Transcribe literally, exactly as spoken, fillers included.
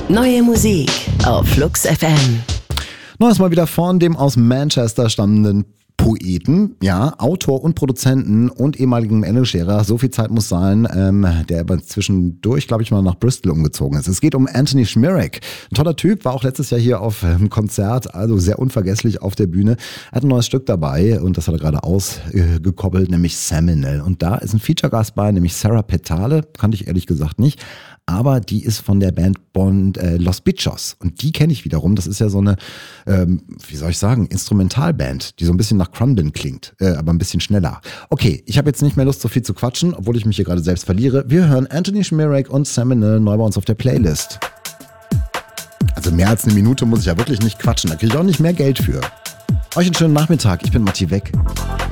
Neue Musik auf Flux F M. Neues Mal wieder von dem aus Manchester stammenden Poeten, ja, Autor und Produzenten und ehemaligen Engelscherer, so viel Zeit muss sein, ähm, der aber zwischendurch, glaube ich, mal nach Bristol umgezogen ist. Es geht um Anthony Szmyrak. Ein toller Typ, war auch letztes Jahr hier auf einem Konzert, also sehr unvergesslich auf der Bühne. Er hat ein neues Stück dabei und das hat er gerade ausgekoppelt, nämlich Seminal. Und da ist ein Feature-Gast bei, nämlich Sarah Petale, kannte ich ehrlich gesagt nicht. Aber die ist von der Band Bond, äh, Los Bichos. Und die kenne ich wiederum. Das ist ja so eine, ähm, wie soll ich sagen, Instrumentalband, die so ein bisschen nach Crumbin klingt, äh, aber ein bisschen schneller. Okay, ich habe jetzt nicht mehr Lust, so viel zu quatschen, obwohl ich mich hier gerade selbst verliere. Wir hören Anthony Szmyrak und Seminal neu bei uns auf der Playlist. Also mehr als eine Minute muss ich ja wirklich nicht quatschen. Da kriege ich auch nicht mehr Geld für. Euch einen schönen Nachmittag. Ich bin Matti Weg.